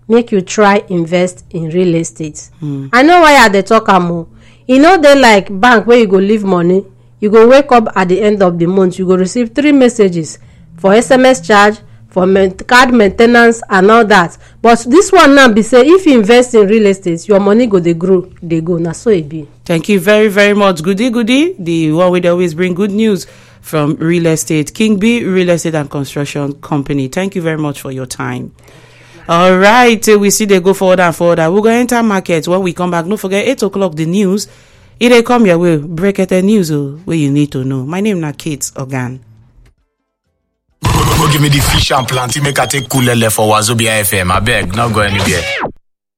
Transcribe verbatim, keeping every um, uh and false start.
make you try invest in real estate. Mm. I know why I dey talk am o. E no dey like bank where you go leave money, you go wake up at the end of the month, you go receive three messages for S M S charge, for card maintenance and all that. But this one now be say if you invest in real estate, your money go dey grow, dey go. Na so e be. Thank you very, very much. Goody, goody. The one we always bring good news from real estate. King B Real Estate and Construction Company. Thank you very much for your time. All right. We see they go forward and forward. We're going to enter market. When we come back, don't forget eight o'clock the news. It they come your way. Break it the news oh, where you need to know. My name is Kate Ogan. Go give me the fish and plenty. Make I take cool for Wazobia F M. I beg, not go anywhere.